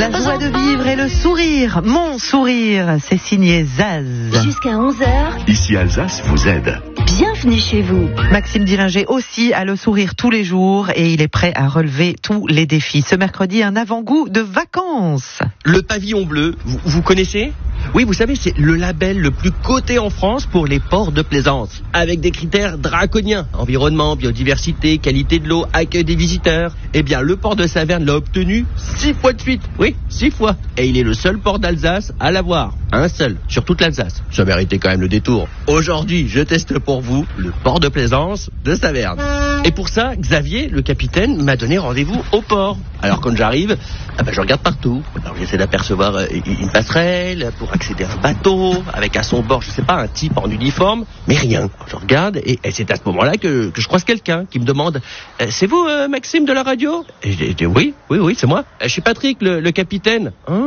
La joie de vivre et le sourire, mon sourire, c'est signé Zaz. Jusqu'à 11h. Ici Alsace vous aide. Bienvenue chez vous. Maxime Dillinger aussi a le sourire tous les jours et il est prêt à relever tous les défis. Ce mercredi, un avant-goût de vacances. Le pavillon bleu, vous connaissez ? Oui, vous savez, c'est le label le plus coté en France pour les ports de plaisance, avec des critères draconiens. Environnement, biodiversité, qualité de l'eau, accueil des visiteurs. Eh bien, le port de Saverne l'a obtenu 6 fois de suite. Oui, 6 fois. Et il est le seul port d'Alsace à l'avoir. Un seul, sur toute l'Alsace. Ça méritait quand même le détour. Aujourd'hui, je teste pour vous le port de plaisance de Saverne. Et pour ça, Xavier, le capitaine, m'a donné rendez-vous au port. Alors quand j'arrive, je regarde partout. Alors j'essaie d'apercevoir une passerelle pour accéder à un bateau, avec à son bord, je sais pas, un type en uniforme, mais rien. Je regarde et c'est à ce moment-là que je croise quelqu'un qui me demande « C'est vous, Maxime de la radio ?» Et j'ai dit « Oui, c'est moi. Je suis Patrick, le capitaine. »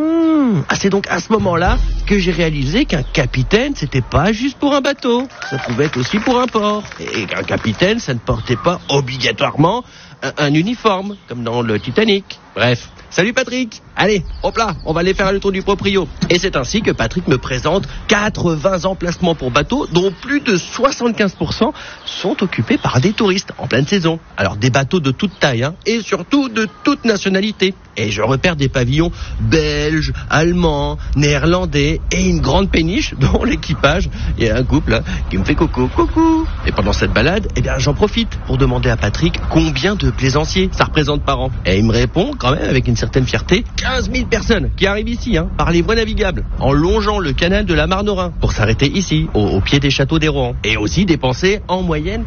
C'est donc à ce moment-là que j'ai réalisé qu'un capitaine, c'était pas juste pour un bateau. Ça pouvait être aussi pour un port. Et qu'un capitaine, ça ne portait pas obligatoirement un uniforme, comme dans le Titanic. Bref. Salut Patrick. Allez, hop là, on va aller faire le tour du proprio. Et c'est ainsi que Patrick me présente 80 emplacements pour bateaux, dont plus de 75% sont occupés par des touristes en pleine saison. Alors des bateaux de toute taille, et surtout de toute nationalité. Et je repère des pavillons belges, allemands, néerlandais et une grande péniche dont l'équipage, il y a un couple qui me fait coucou. Et pendant cette balade, j'en profite pour demander à Patrick combien de plaisanciers ça représente par an. Et il me répond quand même avec une certaine fierté, 15 000 personnes qui arrivent ici par les voies navigables, en longeant le canal de la Marne au Rhin, pour s'arrêter ici, au pied des châteaux des Rohan. Et aussi dépenser en moyenne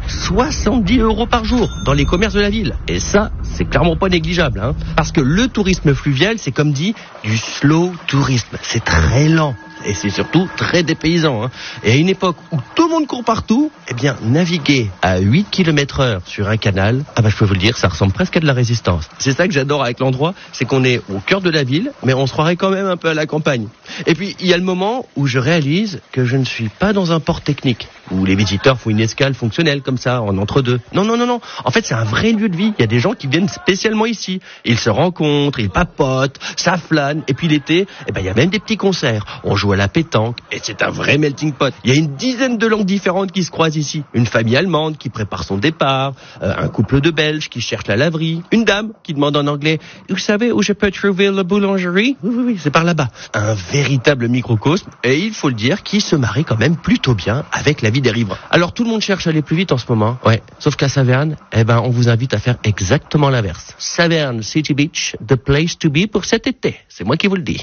70 € par jour dans les commerces de la ville. Et ça, c'est clairement pas négligeable, parce que le tourisme fluvial, c'est comme dit, du slow tourisme. C'est très lent. Et c'est surtout très dépaysant. Et à une époque où tout le monde court partout, naviguer à 8 km/h sur un canal, je peux vous le dire, ça ressemble presque à de la résistance. C'est ça que j'adore avec l'endroit, c'est qu'on est au cœur de la ville, mais on se croirait quand même un peu à la campagne. Et puis, il y a le moment où je réalise que je ne suis pas dans un port technique, où les visiteurs font une escale fonctionnelle comme ça, en entre-deux. Non. En fait, c'est un vrai lieu de vie. Il y a des gens qui viennent spécialement ici. Ils se rencontrent, ils papotent, ça flâne. Et puis l'été, il y a même des petits concerts. On joue à la pétanque et c'est un vrai melting pot. Il y a une dizaine de langues différentes qui se croisent ici. Une famille allemande qui prépare son départ, un couple de Belges qui cherche la laverie, une dame qui demande en anglais « Vous savez où je peux trouver la boulangerie ?» Oui, c'est par là-bas. Un véritable microcosme et il faut le dire, qui se marie quand même plutôt bien avec la vie des riverains. Alors tout le monde cherche à aller plus vite en ce moment. Ouais, sauf qu'à Saverne, on vous invite à faire exactement l'inverse. Saverne City Beach, the place to be pour cet été. C'est moi qui vous le dis.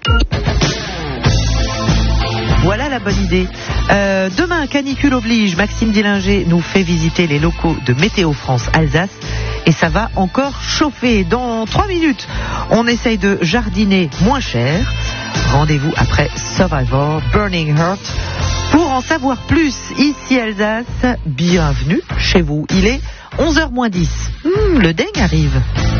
Voilà la bonne idée. Demain, canicule oblige, Maxime Dillinger nous fait visiter les locaux de Météo France Alsace et ça va encore chauffer. Dans 3 minutes, on essaye de jardiner moins cher. Rendez-vous après Survivor, Burning Heart. Pour en savoir plus, ici Alsace, bienvenue chez vous. Il est 11h moins 10. Le dingue arrive.